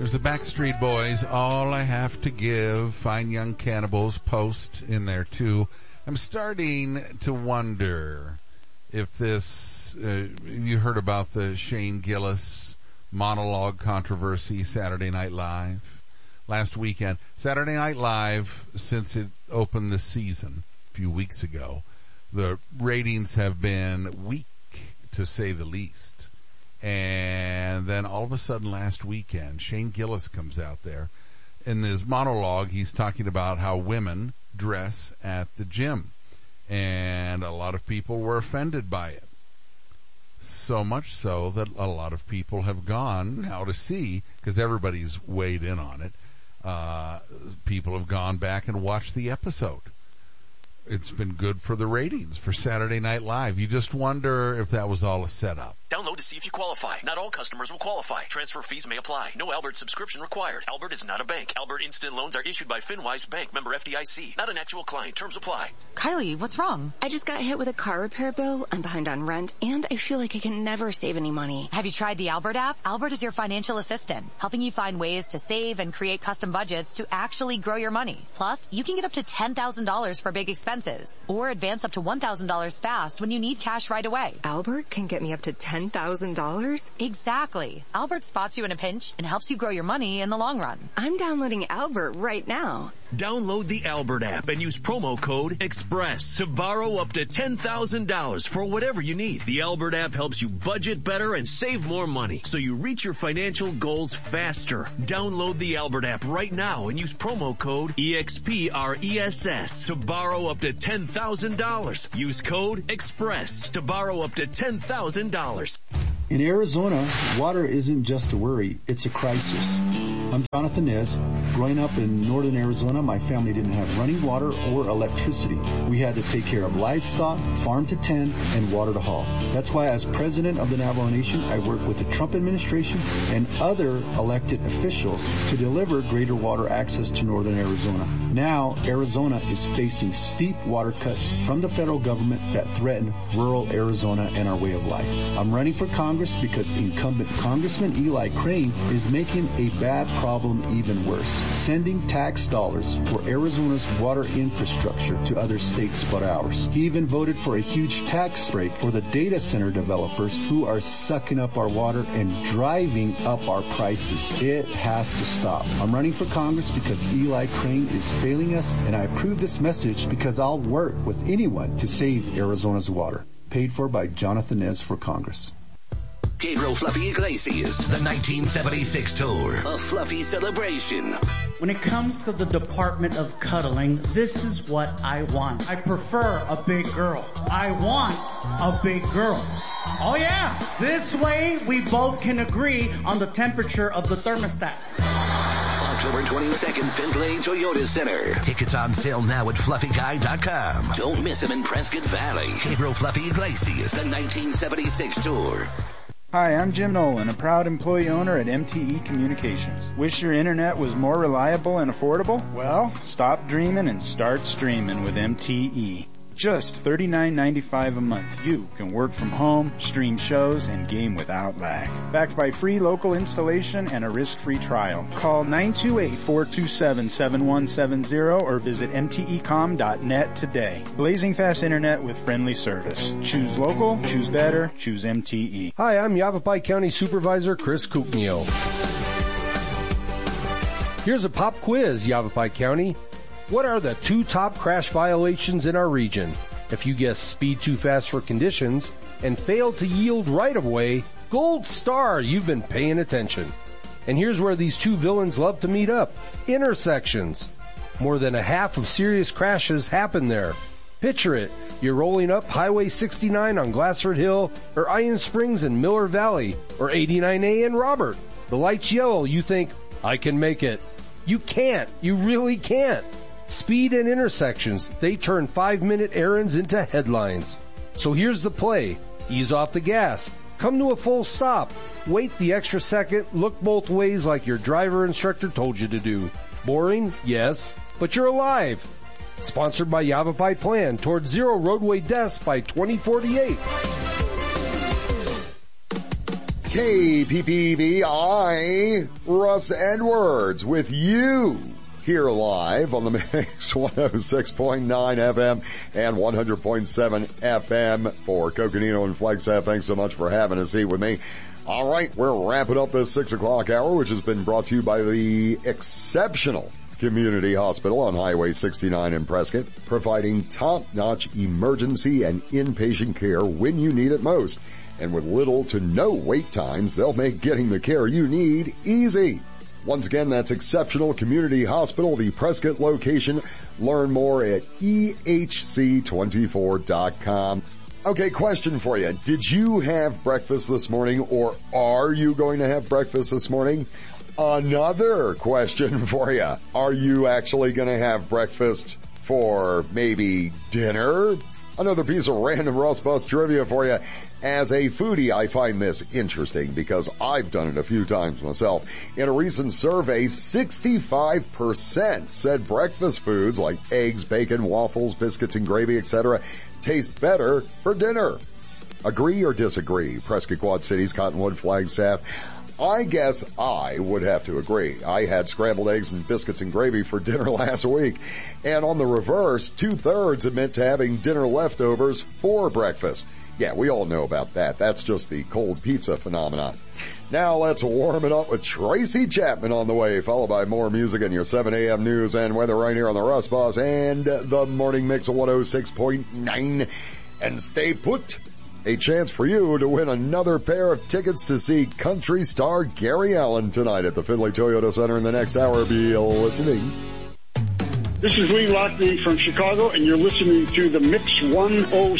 There's the Backstreet Boys, All I Have to Give. Fine Young Cannibals post in there too. I'm starting to wonder if this, you heard about the Shane Gillis monologue controversy, Saturday Night Live last weekend. Saturday Night Live, since it opened this season a few weeks ago, the ratings have been weak, to say the least. And then all of a sudden last weekend, Shane Gillis comes out there. In his monologue, he's talking about how women dress at the gym. And a lot of people were offended by it. So much so that a lot of people have gone now to see, because everybody's weighed in on it, people have gone back and watched the episode. It's been good for the ratings for Saturday Night Live. You just wonder if that was all a setup. Download to see if you qualify. Not all customers will qualify. Transfer fees may apply. No Albert subscription required. Albert is not a bank. Albert Instant Loans are issued by FinWise Bank, member FDIC. Not an actual client. Terms apply. Kylie, what's wrong? I just got hit with a car repair bill. I'm behind on rent, and I feel like I can never save any money. Have you tried the Albert app? Albert is your financial assistant, helping you find ways to save and create custom budgets to actually grow your money. Plus, you can get up to $10,000 for big expenses, or advance up to $1,000 fast when you need cash right away. Albert can get me up to $10,000? Exactly. Albert spots you in a pinch and helps you grow your money in the long run. I'm downloading Albert right now. Download the Albert app and use promo code EXPRESS to borrow up to $10,000 for whatever you need. The Albert app helps you budget better and save more money, so you reach your financial goals faster. Download the Albert app right now and use promo code EXPRESS to borrow up to $10,000. Use code EXPRESS to borrow up to $10,000. In Arizona, water isn't just a worry, it's a crisis. I'm Jonathan Nez. Growing up in northern Arizona, my family didn't have running water or electricity. We had to take care of livestock, farm to tend, and water to haul. That's why as president of the Navajo Nation, I work with the Trump administration and other elected officials to deliver greater water access to northern Arizona. Now, Arizona is facing steep water cuts from the federal government that threaten rural Arizona and our way of life. I'm running for Congress because incumbent Congressman Eli Crane is making a bad problem even worse, sending tax dollars for Arizona's water infrastructure to other states but ours. He even voted for a huge tax break for the data center developers who are sucking up our water and driving up our prices. It has to stop. I'm running for Congress because Eli Crane is failing us, and I approve this message because I'll work with anyone to save Arizona's water. Paid for by Jonathan Nez for Congress. Gabriel Fluffy Iglesias, the 1976 tour, a fluffy celebration. When it comes to the Department of Cuddling, this is what I want. I prefer a big girl. I want a big girl. Oh yeah, this way we both can agree on the temperature of the thermostat. October 22nd, Findlay Toyota Center. Tickets on sale now at FluffyGuy.com. Don't miss him in Prescott Valley. Gabriel Fluffy Iglesias, the 1976 tour. Hi, I'm Jim Nolan, a proud employee owner at MTE Communications. Wish your internet was more reliable and affordable? Well, stop dreaming and start streaming with MTE. Just $39.95 a month. You can work from home, stream shows, and game without lag. Backed by free local installation and a risk-free trial. Call 928-427-7170 or visit mtecom.net today. Blazing fast internet with friendly service. Choose local, choose better, choose MTE. Hi, I'm Yavapai County Supervisor Chris Kuknio. Here's a pop quiz, Yavapai County. What are the 2 top crash violations in our region? If you guess speed too fast for conditions and fail to yield right-of-way, gold star, you've been paying attention. And here's where these 2 villains love to meet up. Intersections. More than a half of serious crashes happen there. Picture it. You're rolling up Highway 69 on Glassford Hill or Iron Springs in Miller Valley or 89A in Robert. The light's yellow. You think, I can make it. You can't. You really can't. Speed and intersections, they turn 5-minute errands into headlines. So here's the play. Ease off the gas. Come to a full stop. Wait the extra second. Look both ways like your driver instructor told you to do. Boring? Yes. But you're alive. Sponsored by Yavapai Plan towards zero roadway deaths by 2048. KPPVI, Russ Edwards with you here live on the Mix 106.9 FM and 100.7 FM for Coconino and Flagstaff. Thanks so much for having a seat with me. All right, we're wrapping up this 6 o'clock hour, which has been brought to you by the exceptional Community Hospital on Highway 69 in Prescott, providing top-notch emergency and inpatient care when you need it most. And with little to no wait times, they'll make getting the care you need easy. Once again, that's Exceptional Community Hospital, the Prescott location. Learn more at ehc24.com. Okay, question for you. Did you have breakfast this morning, or are you going to have breakfast this morning? Another question for you. Are you actually going to have breakfast for maybe dinner? Another piece of random Rust Bus trivia for you. As a foodie, I find this interesting because I've done it a few times myself. In a recent survey, 65% said breakfast foods like eggs, bacon, waffles, biscuits, and gravy, etc. taste better for dinner. Agree or disagree? Prescott, Quad Cities, Cottonwood, Flagstaff. I guess I would have to agree. I had scrambled eggs and biscuits and gravy for dinner last week. And on the reverse, 2/3 admit to having dinner leftovers for breakfast. Yeah, we all know about that. That's just the cold pizza phenomenon. Now let's warm it up with Tracy Chapman on the way, followed by more music and your 7 a.m. news and weather right here on the Rust Bus and the Morning Mix of 106.9. And stay put. A chance for you to win another pair of tickets to see country star Gary Allan tonight at the Findlay Toyota Center in the next hour. Be listening. This is Lee Lockney from Chicago, and you're listening to the Mix 106.9.